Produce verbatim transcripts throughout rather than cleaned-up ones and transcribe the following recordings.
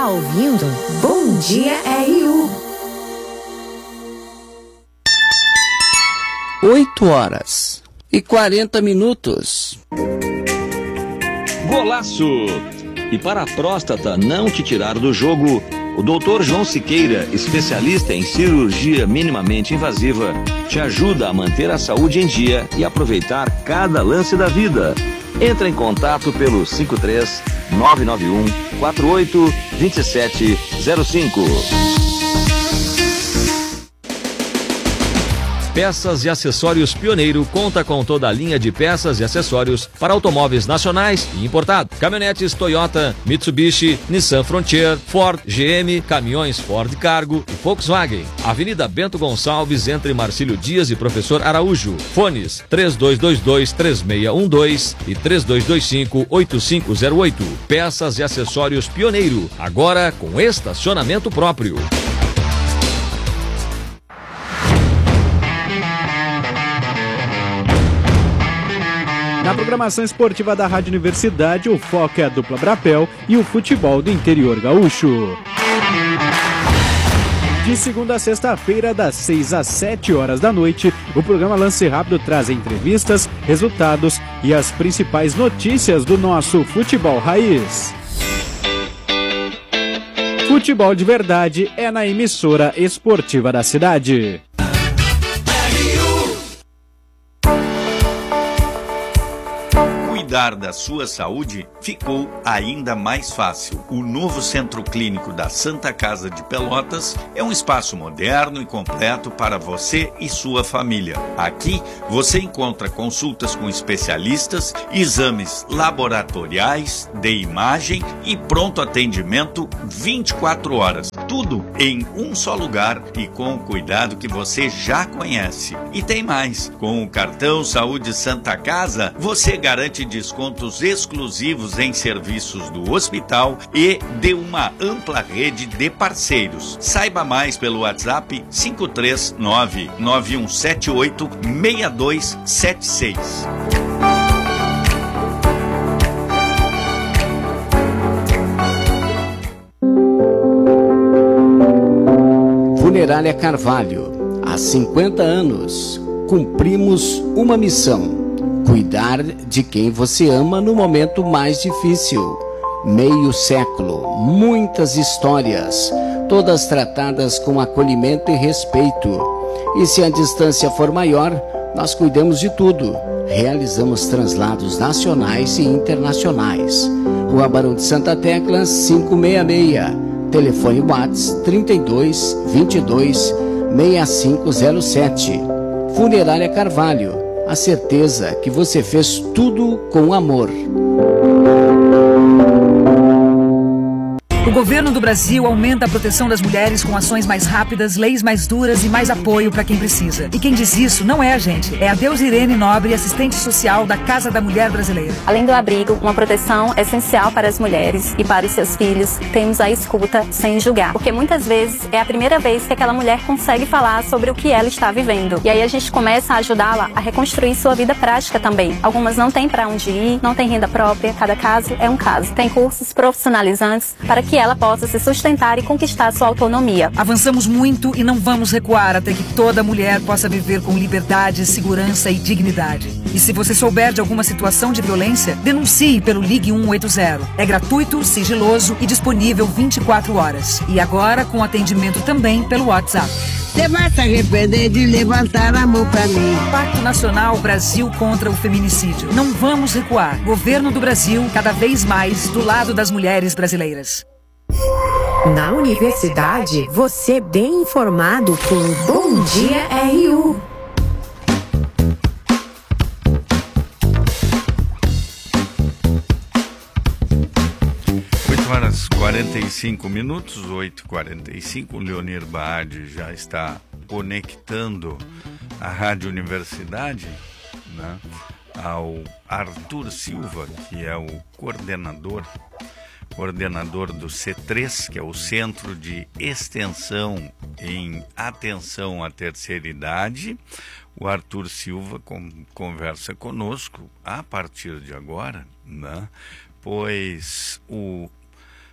ouvindo Bom Dia R U. oito horas e quarenta minutos. Golaço! E para a próstata não te tirar do jogo, o doutor João Siqueira, especialista em cirurgia minimamente invasiva, te ajuda a manter a saúde em dia e aproveitar cada lance da vida. Entra em contato pelo cinco três nove nove um quatro oito dois sete zero cinco. Peças e Acessórios Pioneiro conta com toda a linha de peças e acessórios para automóveis nacionais e importados. Caminhonetes Toyota, Mitsubishi, Nissan Frontier, Ford, G M, caminhões Ford Cargo e Volkswagen. Avenida Bento Gonçalves, entre Marcílio Dias e Professor Araújo. Fones três dois dois dois, três seis um dois e três dois dois cinco, oito cinco zero oito. Peças e Acessórios Pioneiro, agora com estacionamento próprio. Na programação esportiva da Rádio Universidade, o foco é a dupla Brapel e o futebol do interior gaúcho. De segunda a sexta-feira, das seis às sete horas da noite, o programa Lance Rápido traz entrevistas, resultados e as principais notícias do nosso futebol raiz. Futebol de verdade é na emissora esportiva da cidade. Cuidar da sua saúde ficou ainda mais fácil. O novo Centro Clínico da Santa Casa de Pelotas é um espaço moderno e completo para você e sua família. Aqui você encontra consultas com especialistas, exames laboratoriais, de imagem e pronto atendimento vinte e quatro horas. Tudo em um só lugar e com o cuidado que você já conhece. E tem mais, com o cartão Saúde Santa Casa, você garante descontos exclusivos em serviços do hospital e de uma ampla rede de parceiros. Saiba mais pelo WhatsApp cinco três nove nove um sete oito seis dois sete seis. Funerária Carvalho, há cinquenta anos, cumprimos uma missão: cuidar de quem você ama no momento mais difícil. Meio século, muitas histórias, todas tratadas com acolhimento e respeito. E se a distância for maior, nós cuidamos de tudo. Realizamos translados nacionais e internacionais. Rua Barão de Santa Tecla, quinhentos e sessenta e seis. Telefone WhatsApp trinta e dois, vinte e dois, sessenta e cinco zero sete. Funerária Carvalho, a certeza que você fez tudo com amor. O governo do Brasil aumenta a proteção das mulheres com ações mais rápidas, leis mais duras e mais apoio para quem precisa. E quem diz isso não é a gente, é a Deusirene Nobre, assistente social da Casa da Mulher Brasileira. Além do abrigo, uma proteção essencial para as mulheres e para os seus filhos, temos a escuta sem julgar. Porque muitas vezes é a primeira vez que aquela mulher consegue falar sobre o que ela está vivendo. E aí a gente começa a ajudá-la a reconstruir sua vida prática também. Algumas não têm para onde ir, não têm renda própria, cada caso é um caso. Tem cursos profissionalizantes para que ela possa se sustentar e conquistar sua autonomia. Avançamos muito e não vamos recuar até que toda mulher possa viver com liberdade, segurança e dignidade. E se você souber de alguma situação de violência, denuncie pelo Ligue um oito zero. É gratuito, sigiloso e disponível vinte e quatro horas. E agora com atendimento também pelo WhatsApp. Você vai se arrepender de levantar a mão pra mim. Pacto Nacional Brasil contra o Feminicídio. Não vamos recuar. Governo do Brasil, cada vez mais do lado das mulheres brasileiras. Na universidade, você bem informado com Bom Dia R U. oito horas e quarenta e cinco minutos, oito e quarenta e cinco. O Leonir Baade já está conectando a Rádio Universidade, né, ao Arthur Silva, que é o coordenador coordenador do C três, que é o Centro de Extensão em Atenção à Terceira Idade. O Arthur Silva com, conversa conosco a partir de agora, né? Pois o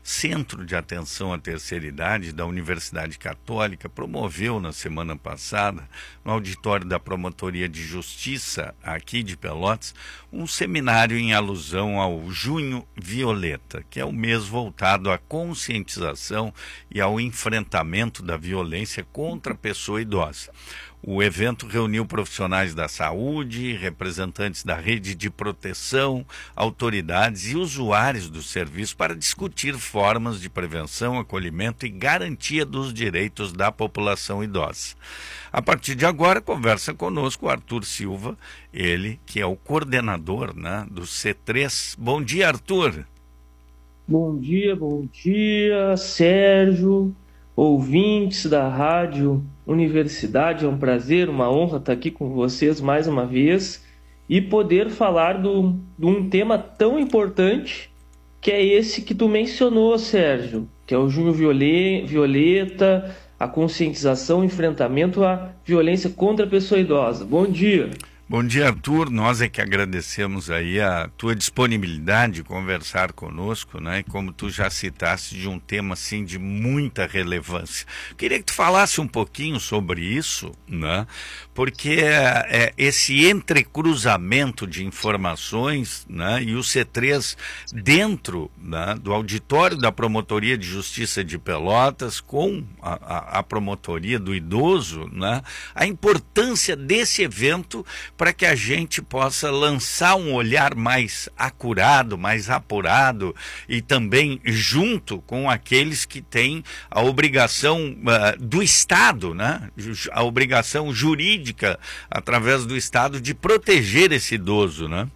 Centro de Atenção à Terceira Idade da Universidade Católica promoveu na semana passada, no auditório da Promotoria de Justiça aqui de Pelotas, um seminário em alusão ao Junho Violeta, que é o mês voltado à conscientização e ao enfrentamento da violência contra a pessoa idosa. O evento reuniu profissionais da saúde, representantes da rede de proteção, autoridades e usuários do serviço para discutir formas de prevenção, acolhimento e garantia dos direitos da população idosa. A partir de agora, conversa conosco o Arthur Silva, ele que é o coordenador, né, do C três. Bom dia, Arthur. Bom dia, bom dia, Sérgio, ouvintes da Rádio Universidade. É um prazer, uma honra estar aqui com vocês mais uma vez e poder falar do, de um tema tão importante que é esse que tu mencionou, Sérgio, que é o Junho Violeta, a conscientização, o enfrentamento à violência contra a pessoa idosa. Bom dia. Bom dia, Arthur. Nós é que agradecemos aí a tua disponibilidade de conversar conosco, né? Como tu já citaste, de um tema assim de muita relevância. Queria que tu falasse um pouquinho sobre isso, né? Porque é, esse entrecruzamento de informações, né? E o C três dentro, né, do auditório da Promotoria de Justiça de Pelotas com a, a, a Promotoria do Idoso, né? A importância desse evento para que a gente possa lançar um olhar mais acurado, mais apurado e também junto com aqueles que têm a obrigação uh, do Estado, né? A obrigação jurídica através do Estado de proteger esse idoso, né?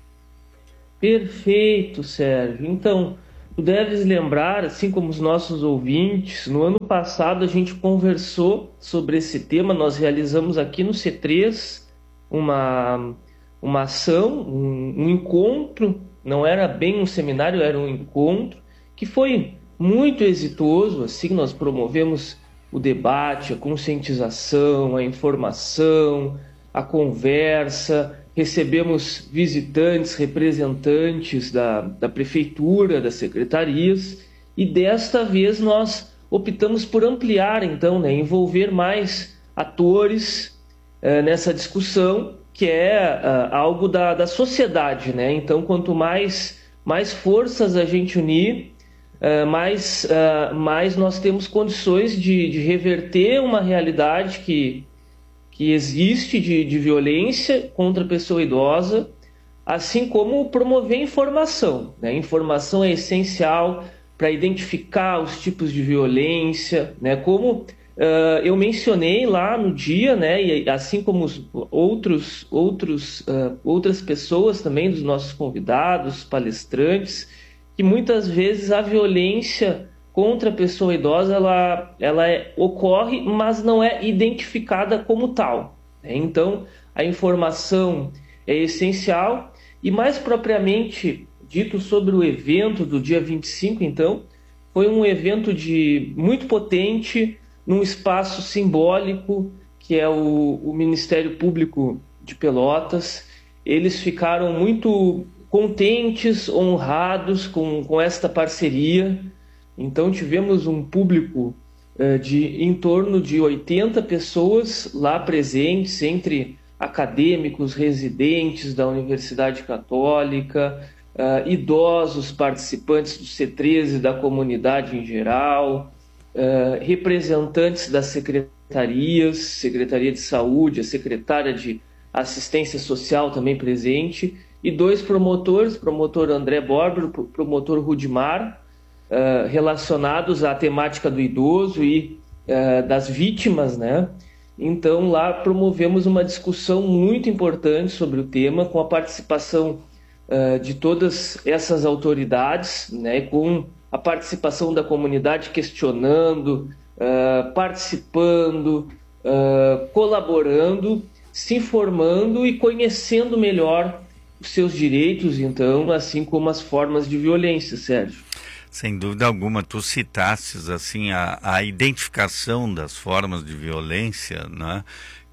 Perfeito, Sérgio. Então, tu deves lembrar, assim como os nossos ouvintes, no ano passado a gente conversou sobre esse tema, nós realizamos aqui no C três uma, uma ação, um, um encontro, não era bem um seminário, era um encontro, que foi muito exitoso. Assim, nós promovemos o debate, a conscientização, a informação, a conversa, recebemos visitantes, representantes da, da prefeitura, das secretarias, e desta vez nós optamos por ampliar, então, né, envolver mais atores Uh, nessa discussão, que é uh, algo da, da sociedade, né? Então, quanto mais, mais forças a gente unir, uh, mais, uh, mais nós temos condições de, de reverter uma realidade que, que existe de, de violência contra a pessoa idosa, assim como promover informação, né? Informação é essencial para identificar os tipos de violência, né? Como Uh, eu mencionei lá no dia, né, e assim como os outros, outros, uh, outras pessoas também, dos nossos convidados, palestrantes, que muitas vezes a violência contra a pessoa idosa ela, ela é, ocorre, mas não é identificada como tal, né? Então, a informação é essencial e, mais propriamente dito, sobre o evento do dia vinte e cinco, então, foi um evento de, muito potente, num espaço simbólico, que é o, o Ministério Público de Pelotas. Eles ficaram muito contentes, honrados com, com esta parceria. Então tivemos um público uh, de em torno de oitenta pessoas lá presentes, entre acadêmicos, residentes da Universidade Católica, uh, idosos participantes do C três e da comunidade em geral, Uh, representantes das secretarias, Secretaria de Saúde, a secretária de Assistência Social também presente, e dois promotores, promotor André Borber, promotor Rudimar, uh, relacionados à temática do idoso e uh, das vítimas, né? Então lá promovemos uma discussão muito importante sobre o tema, com a participação uh, de todas essas autoridades, né? Com a participação da comunidade questionando, uh, participando, uh, colaborando, se informando e conhecendo melhor os seus direitos, então, assim como as formas de violência, Sérgio. Sem dúvida alguma, tu citasses assim, a, a identificação das formas de violência, né,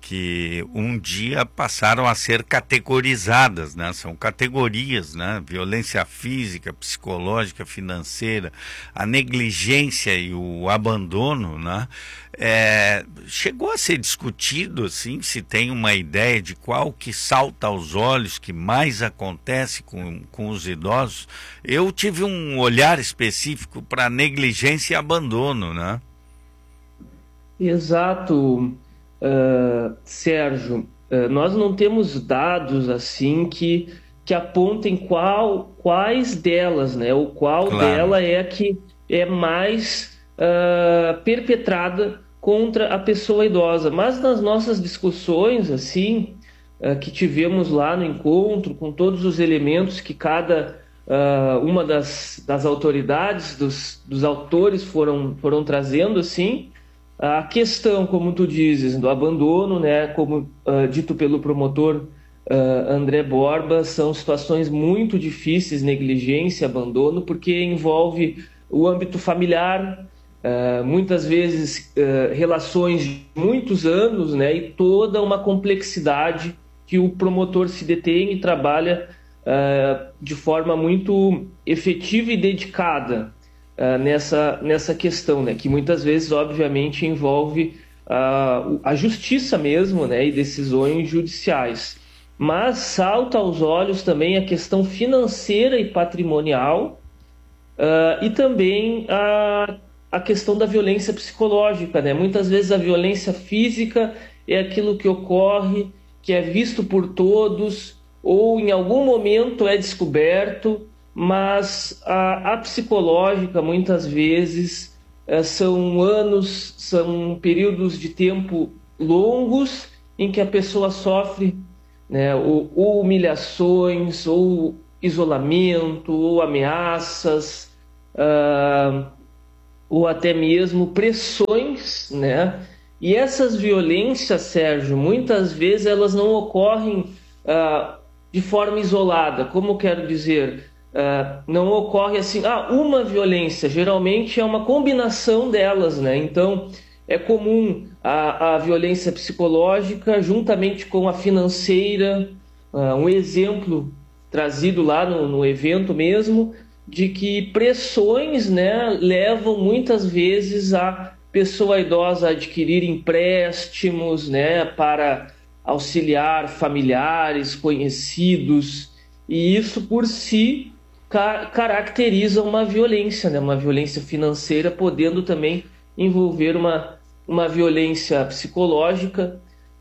que um dia passaram a ser categorizadas, né? São categorias, né? Violência física, psicológica, financeira, a negligência e o abandono, né? É, chegou a ser discutido, assim, se tem uma ideia de qual que salta aos olhos, que mais acontece com, com os idosos. Eu tive um olhar específico para negligência e abandono, né? Exato, uh, Sérgio. Uh, nós não temos dados assim que, que apontem qual, quais delas, né? Ou qual claro. dela é a que é mais uh, perpetrada contra a pessoa idosa. Mas nas nossas discussões, assim, uh, que tivemos lá no encontro, com todos os elementos que cada uh, uma das, das autoridades, dos, dos autores foram, foram trazendo, assim, a questão, como tu dizes, do abandono, né, como uh, dito pelo promotor uh, André Borba, são situações muito difíceis, negligência, abandono, porque envolve o âmbito familiar, Uh, muitas vezes uh, relações de muitos anos, né, e toda uma complexidade que o promotor se detém e trabalha uh, de forma muito efetiva e dedicada uh, nessa, nessa questão, né, que muitas vezes, obviamente, envolve uh, a justiça mesmo, né, e decisões judiciais. Mas salta aos olhos também a questão financeira e patrimonial uh, e também a a questão da violência psicológica, né? Muitas vezes a violência física é aquilo que ocorre, que é visto por todos, ou em algum momento é descoberto, mas a, a psicológica, muitas vezes, é, são anos, são períodos de tempo longos em que a pessoa sofre, né, ou, ou humilhações, ou isolamento, ou ameaças, uh, ou até mesmo pressões, né? E essas violências, Sérgio, muitas vezes elas não ocorrem uh, de forma isolada. Como quero dizer? Uh, não ocorre assim, ah, uma violência. Geralmente é uma combinação delas, né? Então, é comum a, a violência psicológica juntamente com a financeira. Uh, um exemplo trazido lá no, no evento mesmo, de que pressões, né, levam muitas vezes a pessoa idosa a adquirir empréstimos, né, para auxiliar familiares, conhecidos, e isso por si ca- caracteriza uma violência, né, uma violência financeira, podendo também envolver uma, uma violência psicológica,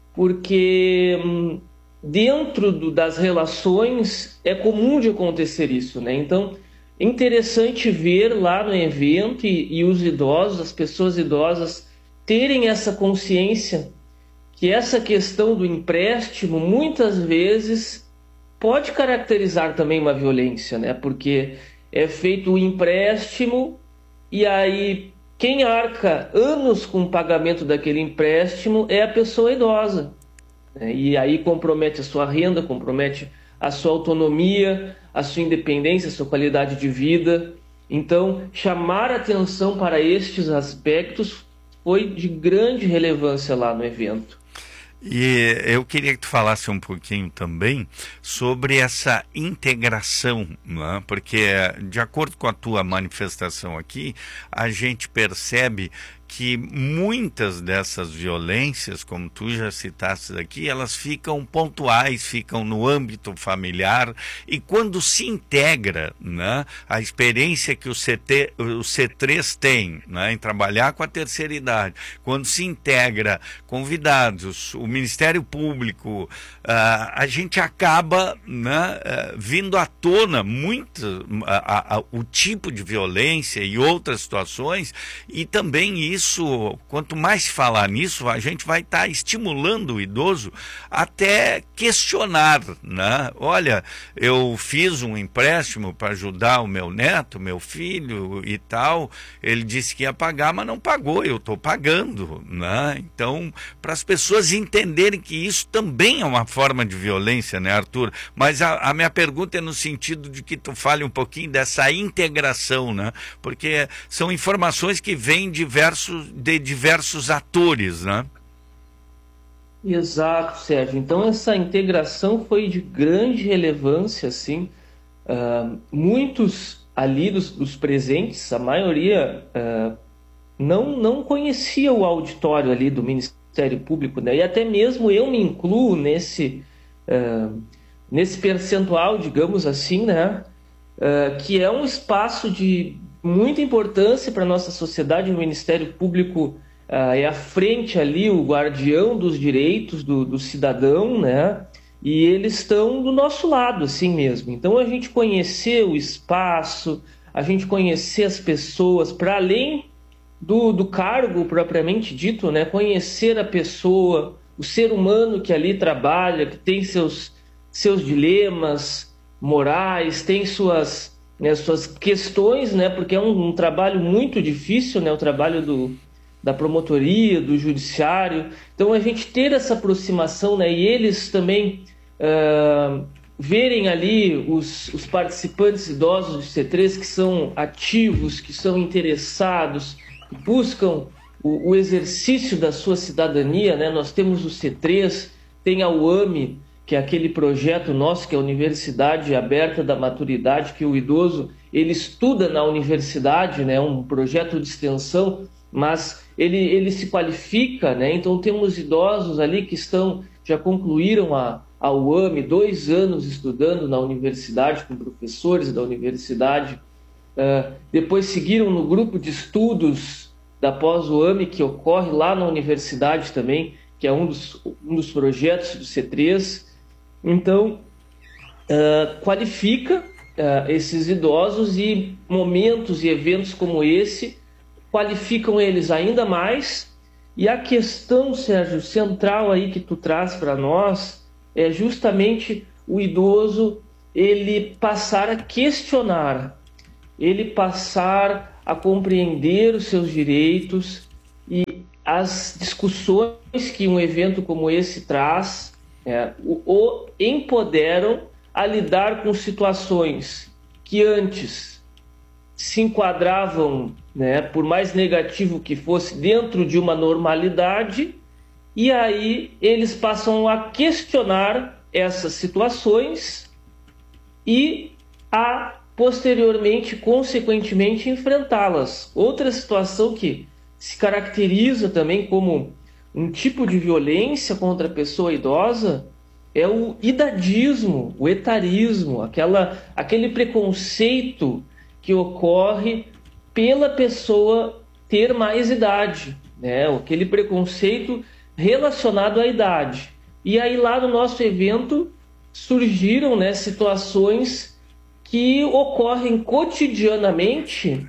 porque hum, dentro do, das relações é comum de acontecer isso, né? Então, interessante ver lá no evento e, e os idosos, as pessoas idosas, terem essa consciência que essa questão do empréstimo muitas vezes pode caracterizar também uma violência, né? Porque é feito o empréstimo e aí quem arca anos com o pagamento daquele empréstimo é a pessoa idosa, né? E aí compromete a sua renda, compromete a sua autonomia, a sua independência, a sua qualidade de vida. Então, chamar atenção para estes aspectos foi de grande relevância lá no evento. E eu queria que tu falasse um pouquinho também sobre essa integração, né? Porque, de acordo com a tua manifestação aqui, a gente percebe que muitas dessas violências, como tu já citaste aqui, elas ficam pontuais, ficam no âmbito familiar, e quando se integra, né, a experiência que o, C T, o C três tem, né, em trabalhar com a terceira idade, quando se integra convidados, o Ministério Público, uh, a gente acaba, né, uh, vindo à tona muito uh, uh, uh, o tipo de violência e outras situações, e também isso Isso, quanto mais se falar nisso, a gente vai estar tá estimulando o idoso até questionar, né? Olha, eu fiz um empréstimo para ajudar o meu neto, meu filho e tal, ele disse que ia pagar, mas não pagou, eu estou pagando, né? Então, para as pessoas entenderem que isso também é uma forma de violência, né, Arthur? Mas a, a minha pergunta é no sentido de que tu fale um pouquinho dessa integração, né? Porque são informações que vêm diversos de diversos atores, né? Exato, Sérgio. Então essa integração foi de grande relevância, assim. Uh, muitos ali dos, dos presentes, a maioria uh, não, não conhecia o auditório ali do Ministério Público, né? E até mesmo eu me incluo nesse, uh, nesse percentual, digamos assim, né? Uh, que é um espaço de muita importância para a nossa sociedade. O Ministério Público uh, é à frente ali, o guardião dos direitos do, do cidadão, né? E eles estão do nosso lado, assim mesmo. Então, a gente conhecer o espaço, a gente conhecer as pessoas, para além do, do cargo propriamente dito, né? Conhecer a pessoa, o ser humano que ali trabalha, que tem seus, seus dilemas morais, tem suas, né, suas questões, né? Porque é um, um trabalho muito difícil, né? O trabalho do, da promotoria, do judiciário. Então, a gente ter essa aproximação, né? E eles também... Uh, verem ali os, os participantes idosos do C três que são ativos, que são interessados, que buscam o, o exercício da sua cidadania, né? Nós temos o C três, tem a U A M, que é aquele projeto nosso, que é a Universidade Aberta da Maturidade, que o idoso ele estuda na universidade, né? Um projeto de extensão, mas ele, ele se qualifica, né? Então temos idosos ali que estão, já concluíram a a U A M, dois anos estudando na universidade, com professores da universidade, uh, depois seguiram no grupo de estudos da pós-U A M, que ocorre lá na universidade também, que é um dos, um dos projetos do C três. Então, uh, qualifica uh, esses idosos, e momentos e eventos como esse qualificam eles ainda mais. E a questão, Sérgio, central aí que tu traz para nós, é justamente o idoso ele passar a questionar, ele passar a compreender os seus direitos, e as discussões que um evento como esse traz é, o, o empoderam a lidar com situações que antes se enquadravam, né, por mais negativo que fosse, dentro de uma normalidade. E aí eles passam a questionar essas situações e a, posteriormente, consequentemente, enfrentá-las. Outra situação que se caracteriza também como um tipo de violência contra a pessoa idosa é o idadismo, o etarismo, aquela, aquele preconceito que ocorre pela pessoa ter mais idade, né? Aquele preconceito relacionado à idade. E aí lá no nosso evento surgiram, né, situações que ocorrem cotidianamente,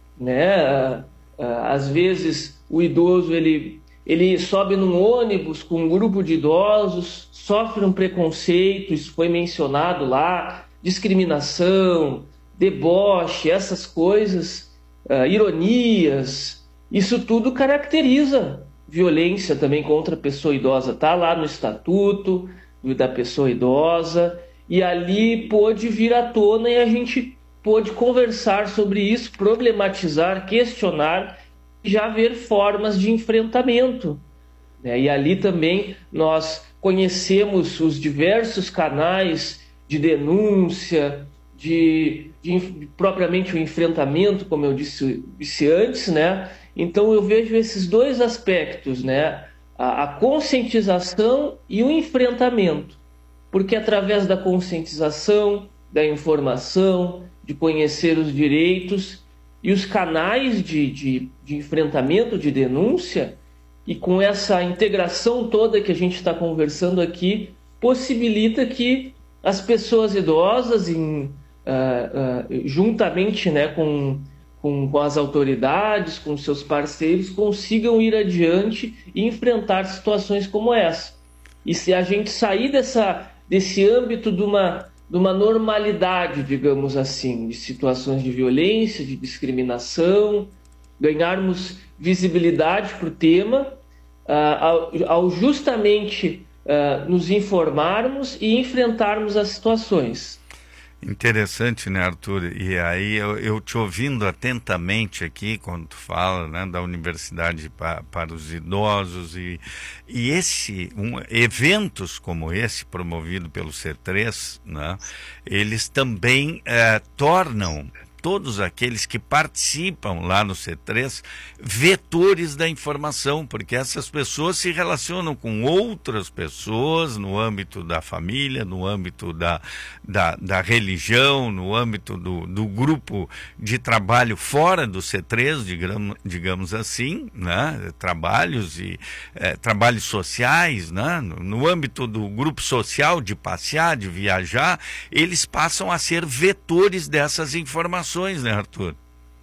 né? Às vezes o idoso ele, ele sobe num ônibus com um grupo de idosos, sofre um preconceito, isso foi mencionado lá, discriminação, deboche, essas coisas, uh, ironias, isso tudo caracteriza violência também contra a pessoa idosa. Está lá no estatuto da pessoa idosa, e ali pôde vir à tona e a gente pôde conversar sobre isso, problematizar, questionar e já ver formas de enfrentamento, né? E ali também nós conhecemos os diversos canais de denúncia, de, de, de propriamente o enfrentamento, como eu disse, disse antes, né? Então eu vejo esses dois aspectos, né? A, a conscientização e o enfrentamento. Porque através da conscientização, da informação, de conhecer os direitos e os canais de, de, de enfrentamento, de denúncia, e com essa integração toda que a gente está conversando aqui, possibilita que as pessoas idosas, em, uh, uh, juntamente, né, com... Com, com as autoridades, com seus parceiros, consigam ir adiante e enfrentar situações como essa. E se a gente sair dessa, desse âmbito de uma, de uma normalidade, digamos assim, de situações de violência, de discriminação, ganharmos visibilidade para o tema, uh, ao, ao justamente uh, nos informarmos e enfrentarmos as situações. Interessante, né, Arthur? E aí eu, eu te ouvindo atentamente aqui quando tu fala, né, da universidade pa, para os idosos e, e esse um, eventos como esse promovido pelo C três, né, eles também eh, tornam todos aqueles que participam lá no C três vetores da informação, porque essas pessoas se relacionam com outras pessoas no âmbito da família, no âmbito da, da, da religião, no âmbito do, do grupo de trabalho fora do C três, digamos, digamos assim, né? Trabalhos e é, trabalhos sociais, né? no, no âmbito do grupo social de passear, de viajar, eles passam a ser vetores dessas informações, né, Arthur?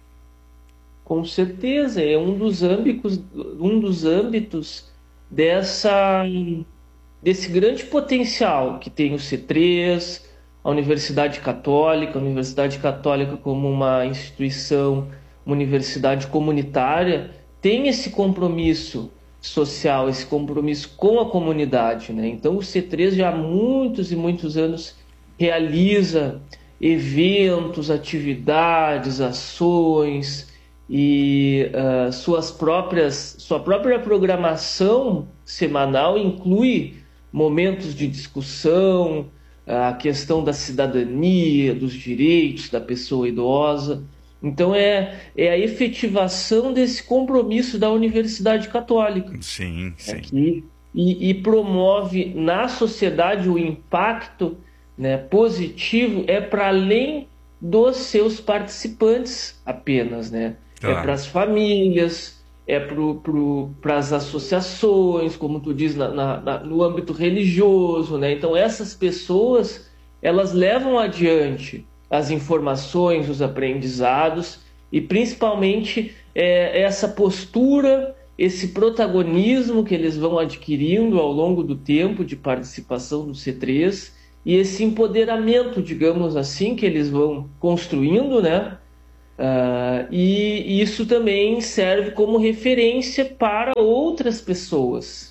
Com certeza, é um dos âmbitos, um dos âmbitos dessa, desse grande potencial que tem o C três, a Universidade Católica, a Universidade Católica como uma instituição, uma universidade comunitária, tem esse compromisso social, esse compromisso com a comunidade, né? Então o C três já há muitos e muitos anos realiza eventos, atividades, ações e uh, suas próprias, sua própria programação semanal inclui momentos de discussão, a questão da cidadania, dos direitos da pessoa idosa. Então é, é a efetivação desse compromisso da Universidade Católica. Sim, sim. Aqui, e, e promove na sociedade o impacto, né, positivo, é para além dos seus participantes apenas, né? Claro. É para as famílias, é para as associações, como tu diz, na, na, na, no âmbito religioso, né? Então essas pessoas, elas levam adiante as informações, os aprendizados e principalmente é, essa postura, esse protagonismo que eles vão adquirindo ao longo do tempo de participação do C três e esse empoderamento, digamos assim, que eles vão construindo, né? Uh, e isso também serve como referência para outras pessoas.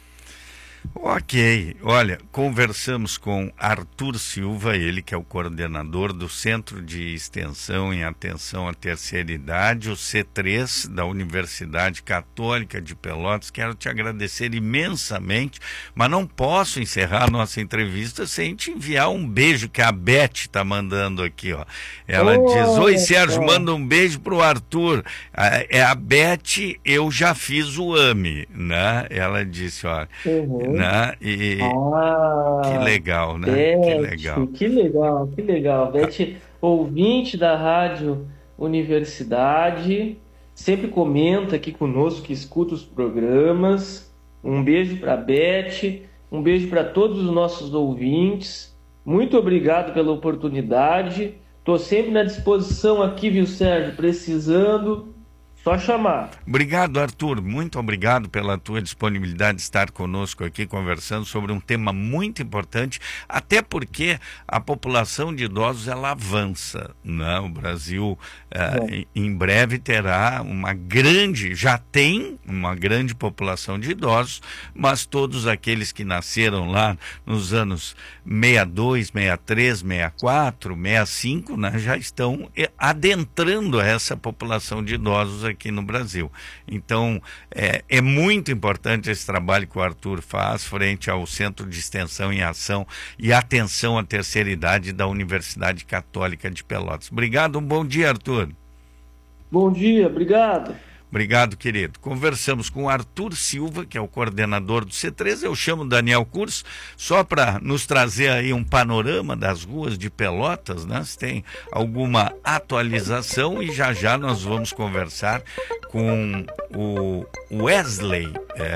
Ok, olha, conversamos com Arthur Silva, ele que é o coordenador do Centro de Extensão em Atenção à Terceira Idade, o C três da Universidade Católica de Pelotas. Quero te agradecer imensamente, mas não posso encerrar a nossa entrevista sem te enviar um beijo que a Beth está mandando aqui, ó. Ela oh, diz, oi Sérgio, oh. manda um beijo pro Arthur. É a Beth, eu já fiz o A M E, né? Ela disse, ó, uhum. né? E ah, que legal, né? Beth, que legal. Que legal, que legal. Beth, ouvinte da Rádio Universidade, sempre comenta aqui conosco, que escuta os programas. Um beijo para Beth, um beijo para todos os nossos ouvintes. Muito obrigado pela oportunidade. Estou sempre na disposição aqui, viu, Sérgio? Precisando, só chamar. Obrigado, Arthur. Muito obrigado pela tua disponibilidade de estar conosco aqui conversando sobre um tema muito importante, até porque a população de idosos ela avança, né? O Brasil eh, em breve terá uma grande, já tem uma grande população de idosos, mas todos aqueles que nasceram lá nos anos sessenta e dois, sessenta e três, sessenta e quatro, sessenta e cinco, né, já estão adentrando essa população de idosos aqui aqui no Brasil. Então, é, é muito importante esse trabalho que o Arthur faz frente ao Centro de Extensão em Ação e Atenção à Terceira Idade da Universidade Católica de Pelotas. Obrigado, um bom dia, Arthur. Bom dia, obrigado. Obrigado, querido. Conversamos com o Arthur Silva, que é o coordenador do C três. Eu chamo o Daniel Curso, só para nos trazer aí um panorama das ruas de Pelotas, né? Se tem alguma atualização, e já já nós vamos conversar com o Wesley.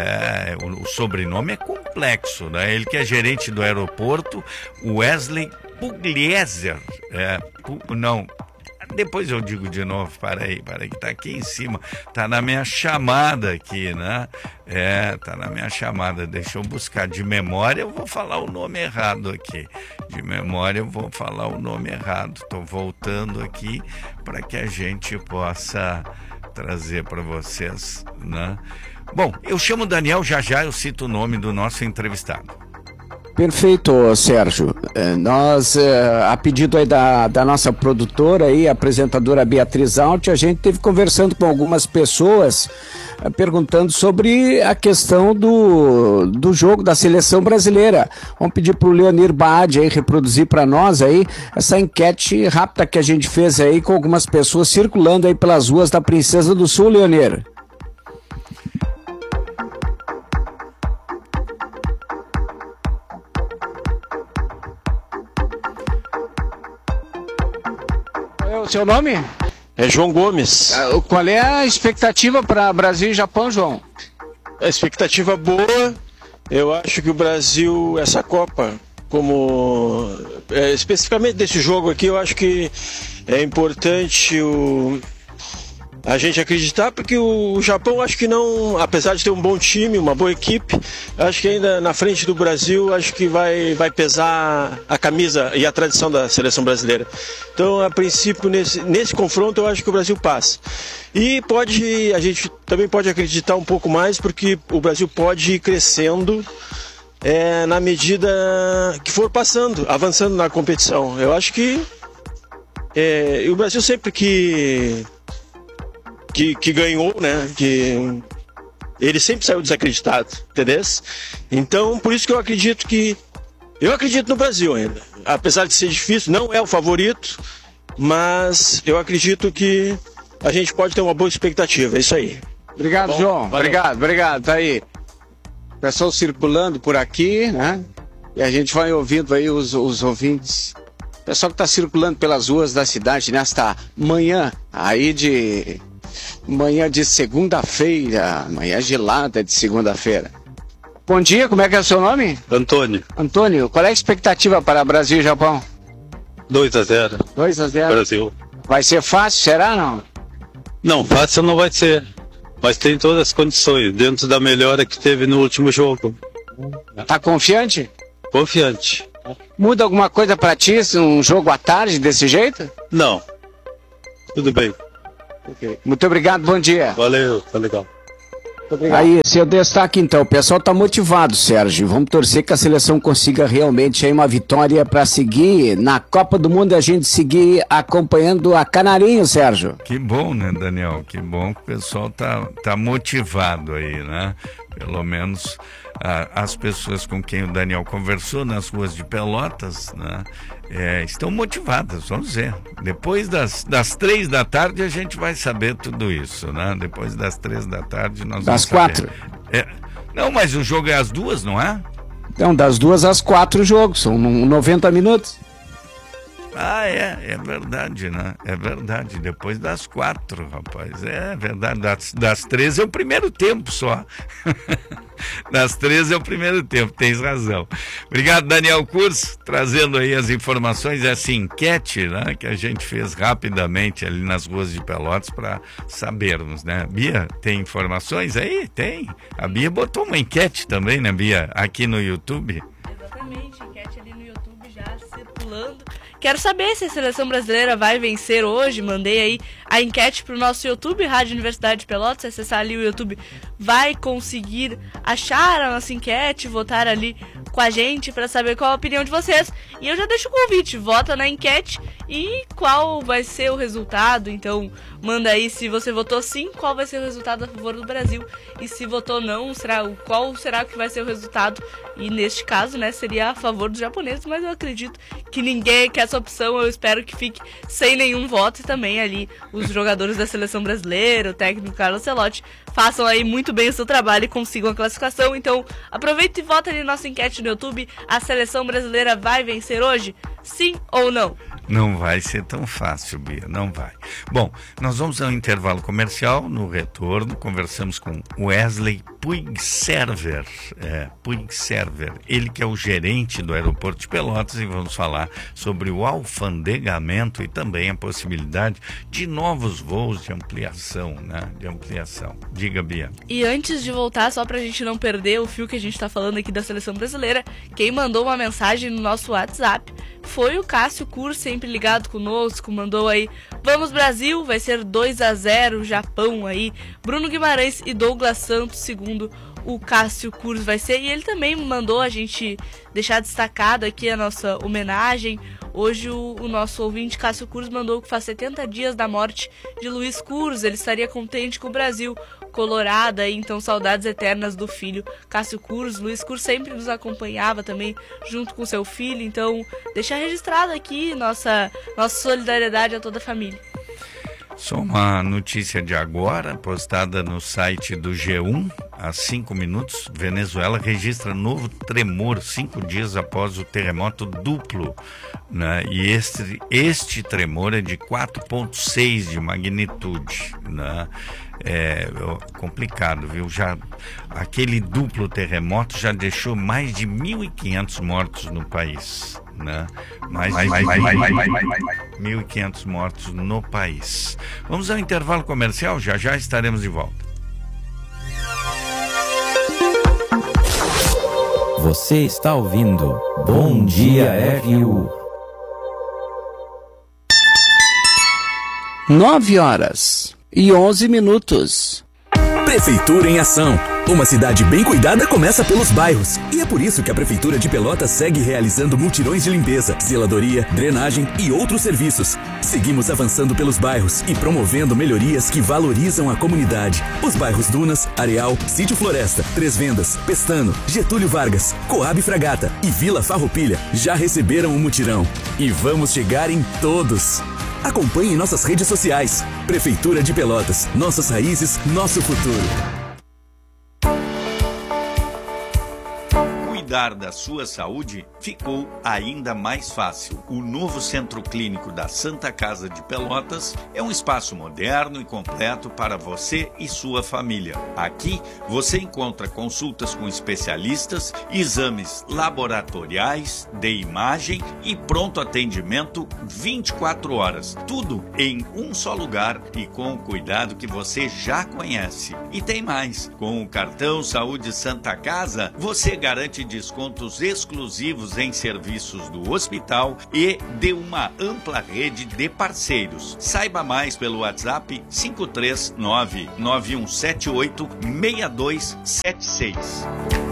É, o, o sobrenome é complexo, né? Ele que é gerente do aeroporto, Wesley Puglieser. É, pu, não... Depois eu digo de novo, para aí, para aí, que tá aqui em cima, tá na minha chamada aqui, né? É, tá na minha chamada, deixa eu buscar. De memória eu vou falar o nome errado aqui, de memória eu vou falar o nome errado. Tô voltando aqui para que a gente possa trazer para vocês, né? Bom, eu chamo o Daniel, já já eu cito o nome do nosso entrevistado. Perfeito, Sérgio. Nós, a pedido aí da, da nossa produtora aí, a apresentadora Beatriz Alt, a gente teve conversando com algumas pessoas, perguntando sobre a questão do, do jogo da seleção brasileira. Vamos pedir para o Leonir Baade aí reproduzir para nós aí essa enquete rápida que a gente fez aí com algumas pessoas circulando aí pelas ruas da Princesa do Sul, Leonir. O seu nome? É João Gomes. Qual é a expectativa para Brasil e Japão, João? A expectativa boa. Eu acho que o Brasil, essa Copa, como é, especificamente desse jogo aqui, eu acho que é importante o, a gente acreditar, porque o Japão, acho que não, apesar de ter um bom time, uma boa equipe, acho que ainda na frente do Brasil, acho que vai, vai pesar a camisa e a tradição da seleção brasileira. Então, a princípio, nesse, nesse confronto, eu acho que o Brasil passa. E pode, a gente também pode acreditar um pouco mais, porque o Brasil pode ir crescendo é, na medida que for passando, avançando na competição. Eu acho que é, o Brasil sempre que Que, que ganhou, né? Que ele sempre saiu desacreditado, entendeu? Então, por isso que eu acredito que eu acredito no Brasil ainda, apesar de ser difícil, não é o favorito, mas eu acredito que a gente pode ter uma boa expectativa. É isso aí. Obrigado, Bom, João. Valeu. Obrigado, obrigado. Tá aí. Pessoal circulando por aqui, né? E a gente vai ouvindo aí os, os ouvintes. Pessoal que está circulando pelas ruas da cidade nesta manhã aí de manhã de segunda-feira, manhã gelada de segunda-feira. Bom dia, como é que é o seu nome? Antônio. Antônio, qual é a expectativa para Brasil e Japão? dois a zero. dois a zero. Brasil. Vai ser fácil, será não? Não, fácil não vai ser. Mas tem todas as condições, dentro da melhora que teve no último jogo. Tá confiante? Confiante. Muda alguma coisa para ti, um jogo à tarde desse jeito? Não. Tudo bem. Okay. Muito obrigado, bom dia. Valeu, tá legal. Aí, seu destaque então, o pessoal tá motivado, Sérgio. Vamos torcer que a seleção consiga realmente aí uma vitória para seguir na Copa do Mundo e a gente seguir acompanhando a Canarinho, Sérgio. Que bom, né, Daniel? Que bom que o pessoal tá, tá motivado aí, né? Pelo menos ah, as pessoas com quem o Daniel conversou nas ruas de Pelotas, né? É, estão motivadas, vamos ver. Depois das, das três da tarde a gente vai saber tudo isso, né? Depois das três da tarde nós das vamos quatro. É, não, mas o jogo é às duas, não é? Então, das duas às quatro jogos, são noventa minutos. Ah, é, é verdade, né? É verdade, depois das quatro, rapaz, é verdade, das, das três é o primeiro tempo só. Das três é o primeiro tempo, tens razão. Obrigado, Daniel Curso, trazendo aí as informações, essa enquete, né, que a gente fez rapidamente ali nas ruas de Pelotas para sabermos, né? Bia, tem informações aí? Tem. A Bia botou uma enquete também, né, Bia, aqui no YouTube. Exatamente, enquete ali no YouTube já circulando. Quero saber se a seleção brasileira vai vencer hoje. Mandei aí a enquete pro nosso YouTube, Rádio Universidade de Pelotas. Se acessar ali o YouTube, vai conseguir achar a nossa enquete, votar ali com a gente para saber qual a opinião de vocês. E eu já deixo o convite, vota na enquete e qual vai ser o resultado. Então manda aí se você votou sim, qual vai ser o resultado a favor do Brasil. E se votou não, será, qual será que vai ser o resultado. E neste caso, né, seria a favor dos japoneses, mas eu acredito que ninguém quer essa opção. Eu espero que fique sem nenhum voto. E também ali os jogadores da seleção brasileira, o técnico Carlos Ancelotti, façam aí muito bem o seu trabalho e consigam a classificação. Então aproveita e vota ali na nossa enquete no YouTube. A seleção brasileira vai vencer hoje? Sim ou não? Não vai ser tão fácil, Bia, não vai. Bom, nós vamos ao intervalo comercial. No retorno, conversamos com Wesley Puigserver, é, Puigserver, ele que é o gerente do aeroporto de Pelotas, e vamos falar sobre o alfandegamento e também a possibilidade de novos voos de ampliação, né, de ampliação. Diga, Bia. E antes de voltar, só pra gente não perder o fio que a gente tá falando aqui da seleção brasileira, quem mandou uma mensagem no nosso WhatsApp foi o Cássio Curso, sempre ligado conosco, mandou aí: vamos Brasil, vai ser dois a zero Japão aí. Bruno Guimarães e Douglas Santos, segundo o Cássio Cruz vai ser, e ele também mandou a gente deixar destacado aqui a nossa homenagem. Hoje o, o nosso ouvinte Cássio Cruz mandou que faz setenta dias da morte de Luiz Cruz. Ele estaria contente com o Brasil colorado, aí, então saudades eternas do filho Cássio Cruz. Luiz Cruz sempre nos acompanhava também junto com seu filho, então deixar registrado aqui nossa, nossa solidariedade a toda a família. Só uma notícia de agora, postada no site do G um, há cinco minutos. Venezuela registra novo tremor cinco dias após o terremoto duplo, né? E este, este tremor é de quatro ponto seis de magnitude, né? É complicado, viu? Já, aquele duplo terremoto já deixou mais de mil e quinhentos mortos no país, né? Mais de mil e quinhentos mortos no país. Vamos ao intervalo comercial, já já estaremos de volta. Você está ouvindo Bom Dia R U. Nove horas e onze minutos. Prefeitura em Ação. Uma cidade bem cuidada começa pelos bairros. E é por isso que a Prefeitura de Pelotas segue realizando mutirões de limpeza, zeladoria, drenagem e outros serviços. Seguimos avançando pelos bairros e promovendo melhorias que valorizam a comunidade. Os bairros Dunas, Areal, Sítio Floresta, Três Vendas, Pestano, Getúlio Vargas, Coab Fragata e Vila Farroupilha já receberam o mutirão. E vamos chegar em todos. Acompanhe nossas redes sociais. Prefeitura de Pelotas. Nossas raízes, nosso futuro. Cuidar da sua saúde ficou ainda mais fácil. O novo Centro Clínico da Santa Casa de Pelotas é um espaço moderno e completo para você e sua família. Aqui você encontra consultas com especialistas, exames laboratoriais, de imagem e pronto atendimento vinte e quatro horas. Tudo em um só lugar e com o cuidado que você já conhece. E tem mais. Com o cartão Saúde Santa Casa, você garante descontos exclusivos em serviços do hospital e de uma ampla rede de parceiros. Saiba mais pelo WhatsApp cinco três nove, nove um sete oito, seis dois sete seis.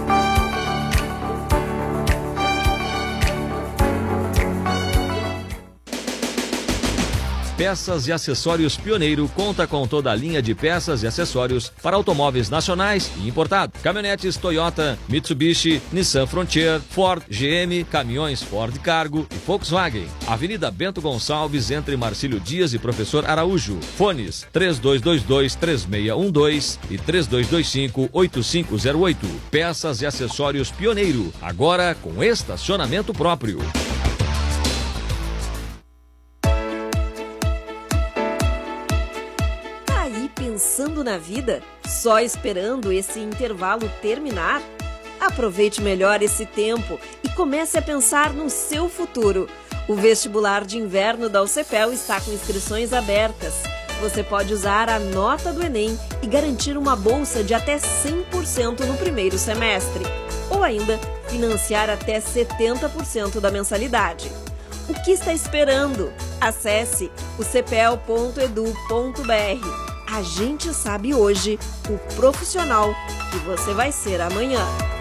Peças e Acessórios Pioneiro conta com toda a linha de peças e acessórios para automóveis nacionais e importados. Caminhonetes Toyota, Mitsubishi, Nissan Frontier, Ford, G M, caminhões Ford Cargo e Volkswagen. Avenida Bento Gonçalves, entre Marcílio Dias e Professor Araújo. Fones três dois dois dois, três seis um dois e três dois dois cinco, oito cinco zero oito. Peças e Acessórios Pioneiro, agora com estacionamento próprio. Pensando na vida, só esperando esse intervalo terminar? Aproveite melhor esse tempo e comece a pensar no seu futuro. O vestibular de inverno da U C P E L está com inscrições abertas. Você pode usar a nota do Enem e garantir uma bolsa de até cem por cento no primeiro semestre. Ou ainda, financiar até setenta por cento da mensalidade. O que está esperando? Acesse o c p e l ponto edu ponto b r. A gente sabe hoje o profissional que você vai ser amanhã.